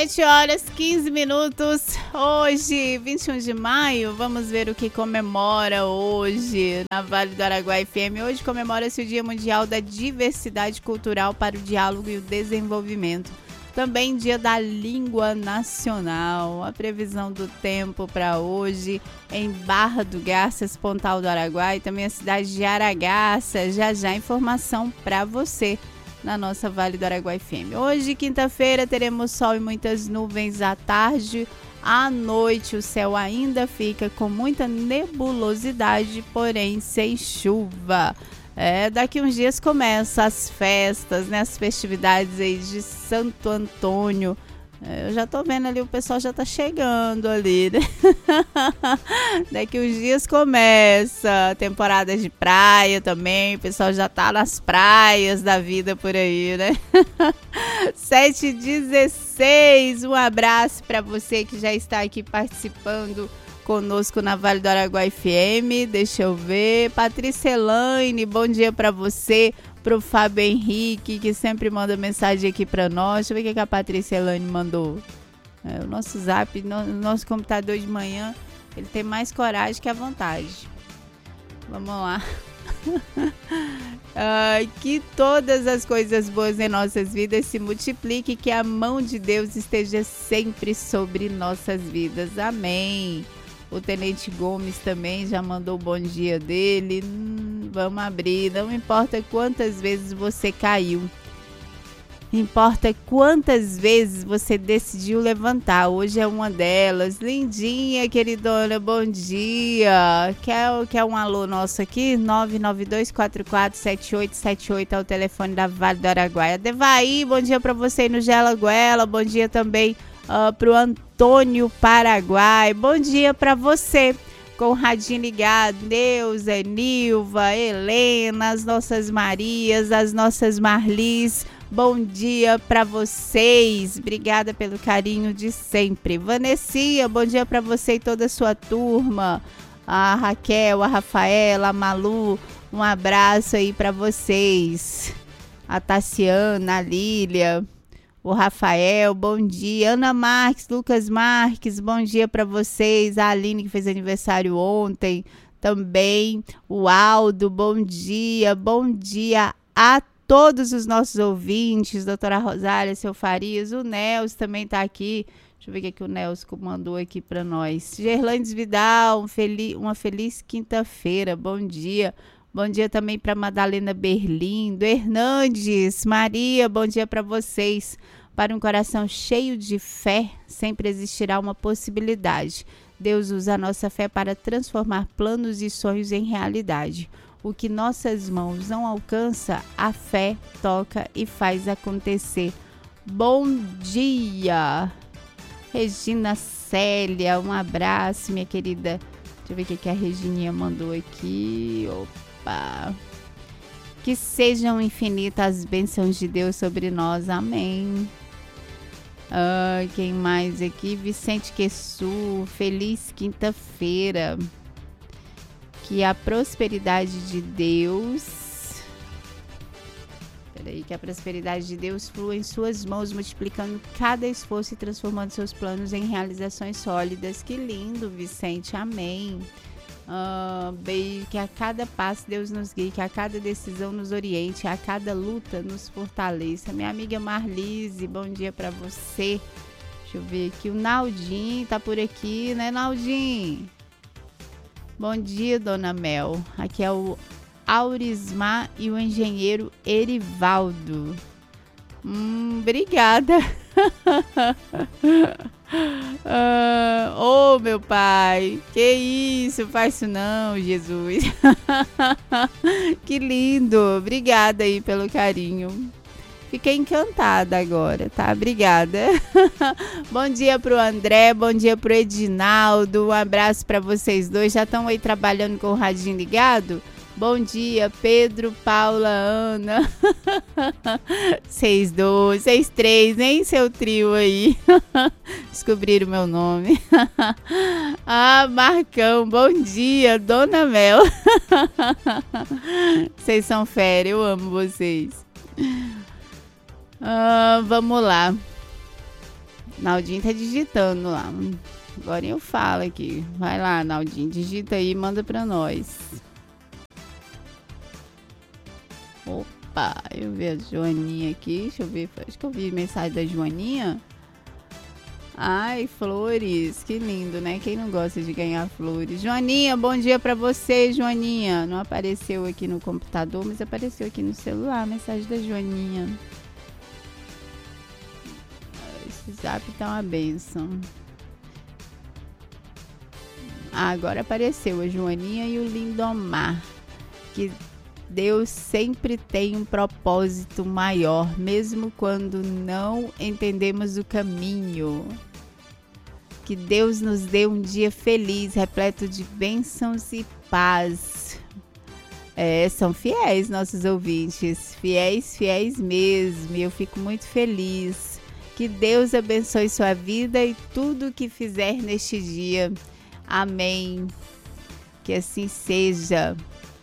7h15. Hoje, 21 de maio, vamos ver o que comemora hoje na Vale do Araguaia FM. Hoje comemora-se o Dia Mundial da Diversidade Cultural para o Diálogo e o Desenvolvimento. Também Dia da Língua Nacional. A previsão do tempo para hoje em Barra do Garças, Pontal do Araguaia, e também a cidade de Aragaça. Já informação para você na nossa Vale do Araguaia FM. Hoje, quinta-feira, teremos sol e muitas nuvens à tarde. À noite, o céu ainda fica com muita nebulosidade, porém sem chuva. Daqui uns dias começam as festas, né? As festividades aí de Santo Antônio. Eu já tô vendo ali, o pessoal já tá chegando ali, né? Daqui uns dias começa a temporada de praia também. O pessoal já tá nas praias da vida por aí, né? 7h16. Um abraço para você que já está aqui participando conosco na Vale do Araguaia FM. Deixa eu ver. Patrícia Elaine, bom dia para você. Pro Fábio Henrique, que sempre manda mensagem aqui para nós. Deixa eu ver o que a Patrícia Elaine mandou. O nosso zap, nosso computador de manhã, ele tem mais coragem que a vontade. Vamos lá. Que todas as coisas boas em nossas vidas se multipliquem, que a mão de Deus esteja sempre sobre nossas vidas. Amém. O Tenente Gomes também já mandou o bom dia dele. Vamos abrir. Não importa quantas vezes você caiu. Importa quantas vezes você decidiu levantar. Hoje é uma delas. Lindinha, queridona, bom dia. Quer um alô nosso aqui? 992447878 é o telefone da Vale do Araguaia. Devaí, bom dia para você aí no Gelaguela. Bom dia também pro Antônio Paraguai. Bom dia para você com o radinho ligado. Neuza, Nilva, Helena, as nossas Marias, as nossas Marlis. Bom dia para vocês. Obrigada pelo carinho de sempre. Vanessia, bom dia para você e toda a sua turma. A Raquel, a Rafaela, a Malu, um abraço aí para vocês. A Tassiana, a Lília, o Rafael, bom dia. Ana Marques, Lucas Marques, bom dia para vocês. A Aline, que fez aniversário ontem, também. O Aldo, bom dia. Bom dia a todos os nossos ouvintes. Doutora Rosália, seu Farias, o Nelson também está aqui. Deixa eu ver o que o Nelson mandou aqui para nós. Gerlandes Vidal, uma feliz quinta-feira. Bom dia. Bom dia também para Madalena Berlindo, Hernandes, Maria, bom dia para vocês. Para um coração cheio de fé, sempre existirá uma possibilidade. Deus usa a nossa fé para transformar planos e sonhos em realidade. O que nossas mãos não alcançam, a fé toca e faz acontecer. Bom dia, Regina Célia, um abraço, minha querida. Deixa eu ver o que a Regininha mandou aqui. Opa! Que sejam infinitas as bênçãos de Deus sobre nós. Amém. Quem mais aqui? Vicente Quessu. Feliz quinta-feira. Que a prosperidade de Deus... que a prosperidade de Deus flua em suas mãos, multiplicando cada esforço e transformando seus planos em realizações sólidas. Que lindo, Vicente. Amém. Beijo, que a cada passo Deus nos guie, que a cada decisão nos oriente, a cada luta nos fortaleça. Minha amiga Marlise, bom dia para você. Deixa eu ver aqui, o Naldinho tá por aqui, né, Naldinho? Bom dia, Dona Mel. Aqui é o Aurismar e o engenheiro Erivaldo. Obrigada. Meu pai, que isso, faz isso não, Jesus. Que lindo, obrigada aí pelo carinho. Fiquei encantada agora, tá? Obrigada. Bom dia pro André, bom dia pro Edinaldo, um abraço para vocês dois. Já estão aí trabalhando com o radinho ligado? Bom dia, Pedro, Paula, Ana. 6-2, 6-3, hein, seu trio aí. Descobriram meu nome. Marcão, bom dia, Dona Mel. Vocês são fera, eu amo vocês. Vamos lá. Naldinho tá digitando lá. Agora eu falo aqui. Vai lá, Naldinho, digita aí e manda pra nós. Opa, eu vi a Joaninha aqui. Deixa eu ver. Acho que eu vi mensagem da Joaninha. Ai, flores. Que lindo, né? Quem não gosta de ganhar flores? Joaninha, bom dia pra você, Joaninha. Não apareceu aqui no computador, mas apareceu aqui no celular. Mensagem da Joaninha. Esse zap tá uma bênção. Agora apareceu a Joaninha e o Lindomar. Que Deus sempre tem um propósito maior, mesmo quando não entendemos o caminho. Que Deus nos dê um dia feliz, repleto de bênçãos e paz. São fiéis nossos ouvintes, fiéis mesmo, e eu fico muito feliz. Que Deus abençoe sua vida e tudo que fizer neste dia. Amém. Que assim seja.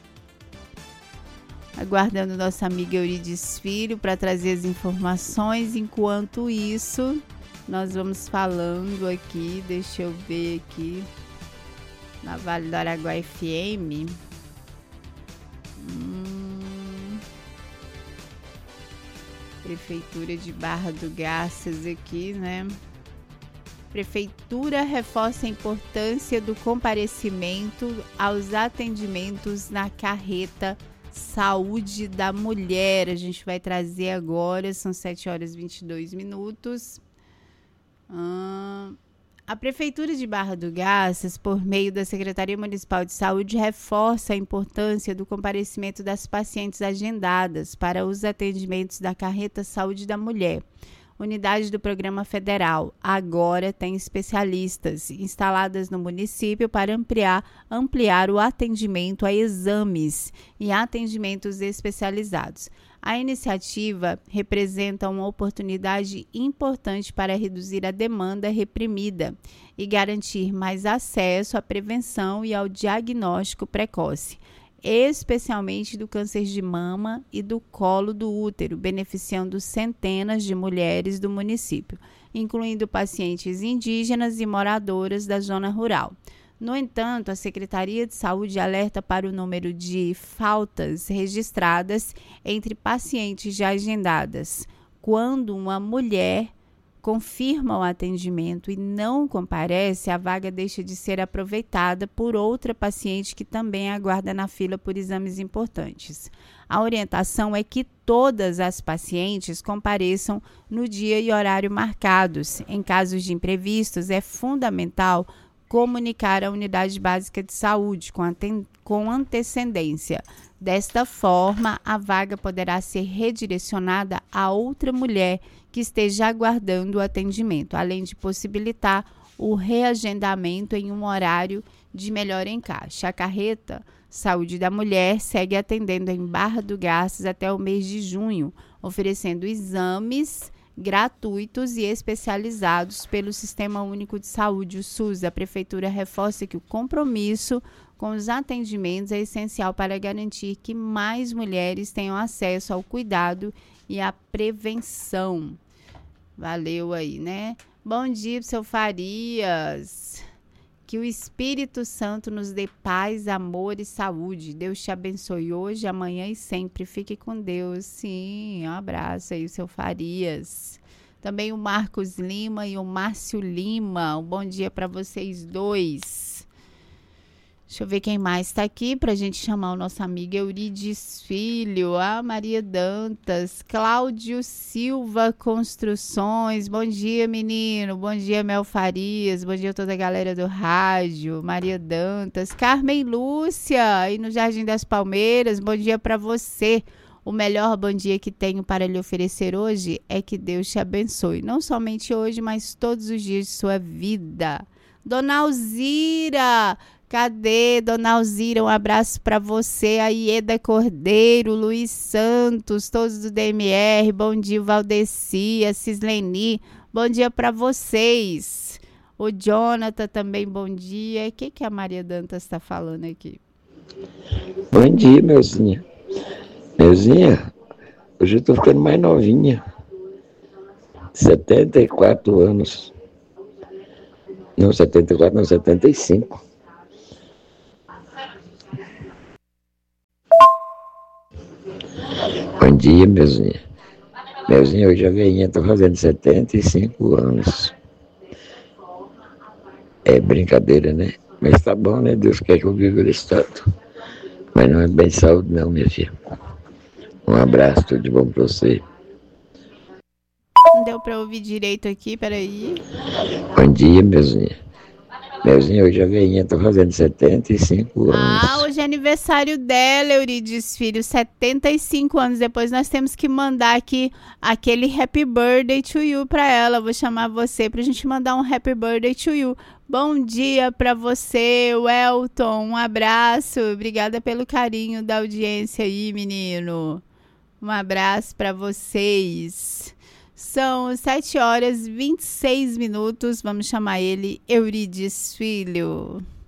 Aguardando nossa amiga Euridice Filho para trazer as informações. Enquanto isso, nós vamos falando aqui. Deixa eu ver aqui. Na Vale do Araguaia FM. Prefeitura de Barra do Garças aqui, né? Prefeitura reforça a importância do comparecimento aos atendimentos na carreta Saúde da Mulher. A gente vai trazer agora, são 7h22. A Prefeitura de Barra do Garças, por meio da Secretaria Municipal de Saúde, reforça a importância do comparecimento das pacientes agendadas para os atendimentos da carreta Saúde da Mulher. Unidade do Programa Federal agora tem especialistas instaladas no município para ampliar o atendimento a exames e atendimentos especializados. A iniciativa representa uma oportunidade importante para reduzir a demanda reprimida e garantir mais acesso à prevenção e ao diagnóstico precoce, especialmente do câncer de mama e do colo do útero, beneficiando centenas de mulheres do município, incluindo pacientes indígenas e moradoras da zona rural. No entanto, a Secretaria de Saúde alerta para o número de faltas registradas entre pacientes já agendadas. Quando uma mulher confirma o atendimento e não comparece, a vaga deixa de ser aproveitada por outra paciente que também aguarda na fila por exames importantes. A orientação é que todas as pacientes compareçam no dia e horário marcados. Em casos de imprevistos, é fundamental comunicar à unidade básica de saúde com antecedência. Desta forma, a vaga poderá ser redirecionada a outra mulher que esteja aguardando o atendimento, além de possibilitar o reagendamento em um horário de melhor encaixe. A carreta Saúde da Mulher segue atendendo em Barra do Garças até o mês de junho, oferecendo exames gratuitos e especializados pelo Sistema Único de Saúde, o SUS. A Prefeitura reforça que o compromisso com os atendimentos é essencial para garantir que mais mulheres tenham acesso ao cuidado e à prevenção. Valeu aí, né? Bom dia, seu Farias. Que o Espírito Santo nos dê paz, amor e saúde. Deus te abençoe hoje, amanhã e sempre. Fique com Deus. Sim, um abraço aí, seu Farias. Também o Marcos Lima e o Márcio Lima. Um bom dia para vocês dois. Deixa eu ver quem mais está aqui para a gente chamar o nosso amigo Euridice Filho, a Maria Dantas, Cláudio Silva Construções. Bom dia, menino. Bom dia, Mel Farias. Bom dia a toda a galera do rádio. Maria Dantas, Carmen Lúcia, aí no Jardim das Palmeiras. Bom dia para você. O melhor bom dia que tenho para lhe oferecer hoje é que Deus te abençoe. Não somente hoje, mas todos os dias de sua vida. Dona Alzira, cadê, Dona Alzira? Um abraço para você. A Ieda Cordeiro, Luiz Santos, todos do DMR. Bom dia, Valdeci, a Cisleni. Bom dia para vocês. O Jonathan também, bom dia. O que a Maria Dantas está falando aqui? Bom dia, Melzinha. Melzinha, hoje eu tô ficando mais novinha. 74 anos. Não, 74, não, 75. Bom dia, meuzinha. Meuzinha, hoje a veinha tá fazendo 75 anos. É brincadeira, né? Mas tá bom, né? Deus quer que eu viva esse tanto. Mas não é bem saúde não, minha filha. Um abraço, tudo de bom pra você. Não deu pra ouvir direito aqui, peraí. Bom dia, meuzinha. Meuzinha, hoje a veinha tá fazendo 75 anos. Ah, hoje é aniversário dela, Euridice Filho, 75 anos. Depois nós temos que mandar aqui aquele happy birthday to you pra ela. Vou chamar você pra gente mandar um happy birthday to you. Bom dia pra você, Welton. Um abraço. Obrigada pelo carinho da audiência aí, menino. Um abraço pra vocês. São 7 horas e 26 minutos. Vamos chamar ele Euridice Filho.